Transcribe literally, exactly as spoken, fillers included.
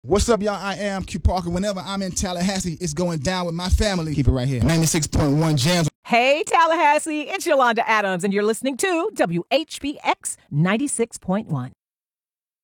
What's up, y'all? I am Q Parker. Whenever I'm in Tallahassee, it's going down with my family. Keep it right here. ninety-six point one Jams. Hey, Tallahassee, it's Yolanda Adams, and you're listening to W H B X ninety-six point one.